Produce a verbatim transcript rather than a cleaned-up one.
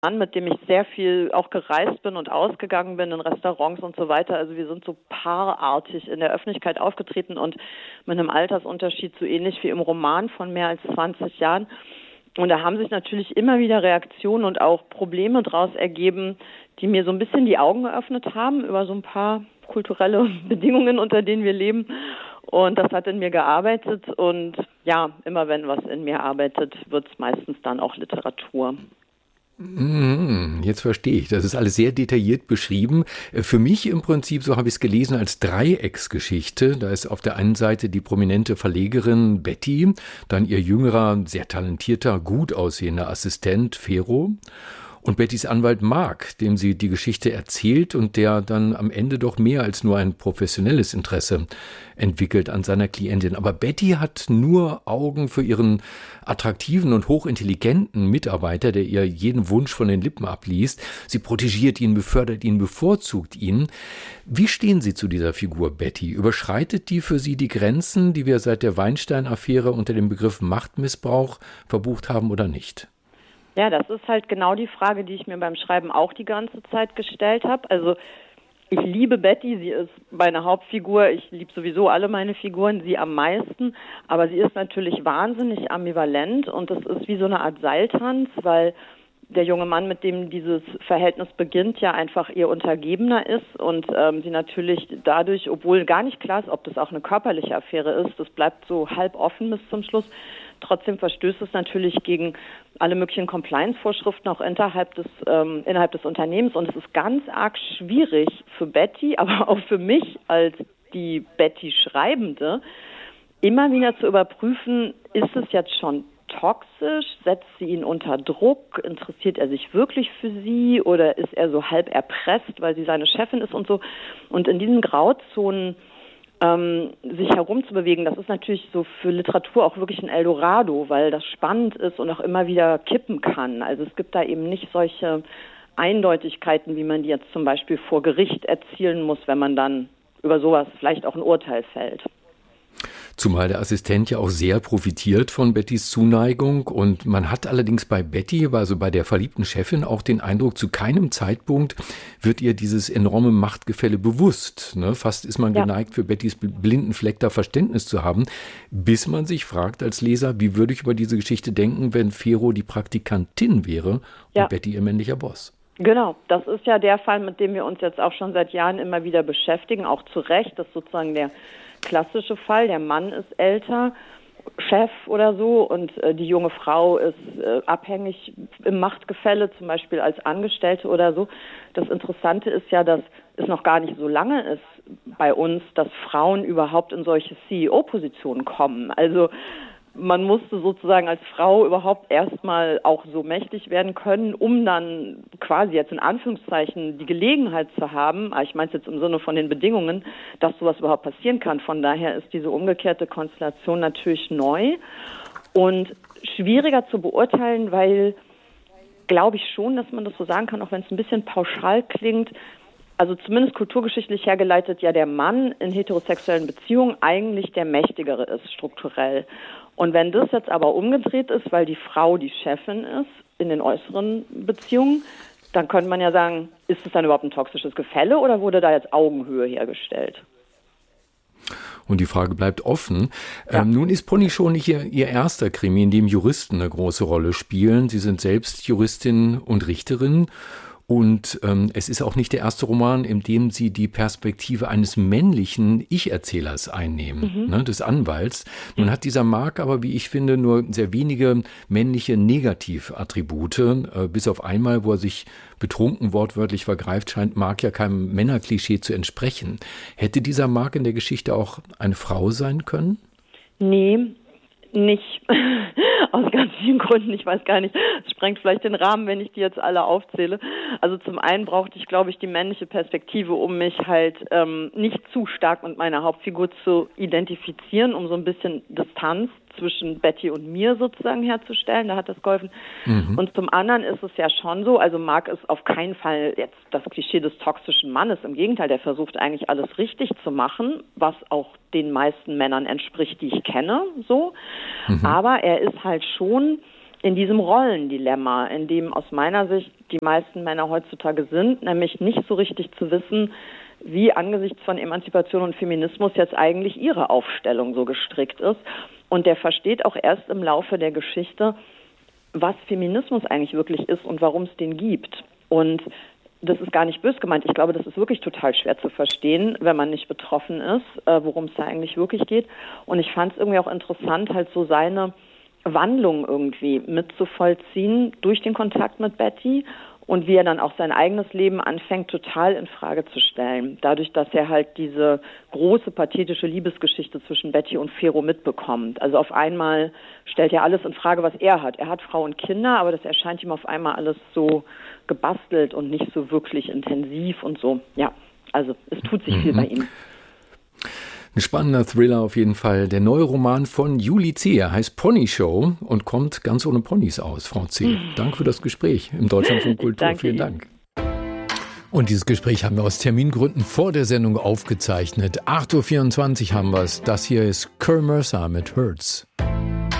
Mann, mit dem ich sehr viel auch gereist bin und ausgegangen bin in Restaurants und so weiter. Also wir sind so paarartig in der Öffentlichkeit aufgetreten und mit einem Altersunterschied so ähnlich wie im Roman von mehr als zwanzig Jahren. Und da haben sich natürlich immer wieder Reaktionen und auch Probleme daraus ergeben, die mir so ein bisschen die Augen geöffnet haben über so ein paar kulturelle Bedingungen, unter denen wir leben. Und das hat in mir gearbeitet. Und ja, immer wenn was in mir arbeitet, wird es meistens dann auch Literatur. Jetzt verstehe ich. Das ist alles sehr detailliert beschrieben. Für mich im Prinzip, so habe ich es gelesen, als Dreiecksgeschichte. Da ist auf der einen Seite die prominente Verlegerin Betty, dann ihr jüngerer, sehr talentierter, gut aussehender Assistent Fero und Bettys Anwalt Mark, dem sie die Geschichte erzählt und der dann am Ende doch mehr als nur ein professionelles Interesse entwickelt an seiner Klientin. Aber Betty hat nur Augen für ihren attraktiven und hochintelligenten Mitarbeiter, der ihr jeden Wunsch von den Lippen abliest. Sie protegiert ihn, befördert ihn, bevorzugt ihn. Wie stehen Sie zu dieser Figur Betty? Überschreitet die für Sie die Grenzen, die wir seit der Weinstein-Affäre unter dem Begriff Machtmissbrauch verbucht haben oder nicht? Ja, das ist halt genau die Frage, die ich mir beim Schreiben auch die ganze Zeit gestellt habe. Also ich liebe Betty, sie ist meine Hauptfigur. Ich liebe sowieso alle meine Figuren, sie am meisten. Aber sie ist natürlich wahnsinnig ambivalent und das ist wie so eine Art Seiltanz, weil der junge Mann, mit dem dieses Verhältnis beginnt, ja einfach ihr Untergebener ist und ähm, sie natürlich dadurch, obwohl gar nicht klar ist, ob das auch eine körperliche Affäre ist, das bleibt so halb offen bis zum Schluss. Trotzdem verstößt es natürlich gegen alle möglichen Compliance-Vorschriften auch innerhalb des, ähm, innerhalb des Unternehmens. Und es ist ganz arg schwierig für Betty, aber auch für mich als die Betty-Schreibende, immer wieder zu überprüfen, ist es jetzt schon toxisch, setzt sie ihn unter Druck, interessiert er sich wirklich für sie oder ist er so halb erpresst, weil sie seine Chefin ist und so. Und in diesen Grauzonen Ähm, sich herumzubewegen, das ist natürlich so für Literatur auch wirklich ein Eldorado, weil das spannend ist und auch immer wieder kippen kann. Also es gibt da eben nicht solche Eindeutigkeiten, wie man die jetzt zum Beispiel vor Gericht erzielen muss, wenn man dann über sowas vielleicht auch ein Urteil fällt. Zumal der Assistent ja auch sehr profitiert von Bettys Zuneigung und man hat allerdings bei Betty, also bei der verliebten Chefin, auch den Eindruck, zu keinem Zeitpunkt wird ihr dieses enorme Machtgefälle bewusst. Ne? Fast ist man ja geneigt, für Bettys blinden Fleck da Verständnis zu haben, bis man sich fragt als Leser, wie würde ich über diese Geschichte denken, wenn Fero die Praktikantin wäre und ja. Betty ihr männlicher Boss. Genau, das ist ja der Fall, mit dem wir uns jetzt auch schon seit Jahren immer wieder beschäftigen, auch zu Recht, das ist sozusagen der klassische Fall, der Mann ist älter, Chef oder so und äh, die junge Frau ist äh, abhängig im Machtgefälle, zum Beispiel als Angestellte oder so. Das Interessante ist ja, dass es noch gar nicht so lange ist bei uns, dass Frauen überhaupt in solche C E O-Positionen kommen. Also man musste sozusagen als Frau überhaupt erstmal auch so mächtig werden können, um dann quasi jetzt in Anführungszeichen die Gelegenheit zu haben, ich meine es jetzt im Sinne von den Bedingungen, dass sowas überhaupt passieren kann. Von daher ist diese umgekehrte Konstellation natürlich neu und schwieriger zu beurteilen, weil glaube ich schon, dass man das so sagen kann, auch wenn es ein bisschen pauschal klingt, also zumindest kulturgeschichtlich hergeleitet, ja der Mann in heterosexuellen Beziehungen eigentlich der Mächtigere ist, strukturell. Und wenn das jetzt aber umgedreht ist, weil die Frau die Chefin ist in den äußeren Beziehungen, dann könnte man ja sagen, ist es dann überhaupt ein toxisches Gefälle oder wurde da jetzt Augenhöhe hergestellt? Und die Frage bleibt offen. Ja. Ähm, nun ist Pony schon nicht ihr, ihr erster Krimi, in dem Juristen eine große Rolle spielen. Sie sind selbst Juristin und Richterin. Und ähm, es ist auch nicht der erste Roman, in dem Sie die Perspektive eines männlichen Ich-Erzählers einnehmen, mhm. ne, des Anwalts. Nun hat dieser Mark aber, wie ich finde, nur sehr wenige männliche Negativattribute. Äh, bis auf einmal, wo er sich betrunken wortwörtlich vergreift, scheint Mark ja keinem Männerklischee zu entsprechen. Hätte dieser Mark in der Geschichte auch eine Frau sein können? Nee, nicht. Aus ganz vielen Gründen. Ich weiß gar nicht, es sprengt vielleicht den Rahmen, wenn ich die jetzt alle aufzähle. Also zum einen brauchte ich, glaube ich, die männliche Perspektive, um mich halt ähm, nicht zu stark mit meiner Hauptfigur zu identifizieren, um so ein bisschen Distanz zwischen Betty und mir sozusagen herzustellen. Da hat das geholfen. Mhm. Und zum anderen ist es ja schon so, also Mark ist auf keinen Fall jetzt das Klischee des toxischen Mannes. Im Gegenteil, der versucht eigentlich alles richtig zu machen, was auch den meisten Männern entspricht, die ich kenne, so. Mhm. Aber er ist halt schon in diesem Rollendilemma, in dem aus meiner Sicht die meisten Männer heutzutage sind, nämlich nicht so richtig zu wissen, wie angesichts von Emanzipation und Feminismus jetzt eigentlich ihre Aufstellung so gestrickt ist. Und der versteht auch erst im Laufe der Geschichte, was Feminismus eigentlich wirklich ist und warum es den gibt. Und das ist gar nicht böse gemeint. Ich glaube, das ist wirklich total schwer zu verstehen, wenn man nicht betroffen ist, äh, worum es da eigentlich wirklich geht. Und ich fand es irgendwie auch interessant, halt so seine Wandlung irgendwie mitzuvollziehen durch den Kontakt mit Betty und wie er dann auch sein eigenes Leben anfängt, total in Frage zu stellen. Dadurch, dass er halt diese große, pathetische Liebesgeschichte zwischen Betty und Fero mitbekommt. Also auf einmal stellt er alles in Frage, was er hat. Er hat Frau und Kinder, aber das erscheint ihm auf einmal alles so gebastelt und nicht so wirklich intensiv und so. Ja, also es tut sich mhm. viel bei ihm. Ein spannender Thriller auf jeden Fall. Der neue Roman von Julie C. Er heißt Pony Show und kommt ganz ohne Ponys aus, Frau C. Danke für das Gespräch im Deutschlandfunk Kultur. Danke Vielen Ihnen. Dank. Und dieses Gespräch haben wir aus Termingründen vor der Sendung aufgezeichnet. acht Uhr vierundzwanzig haben wir es. Das hier ist Kerr Mercer mit Hurts.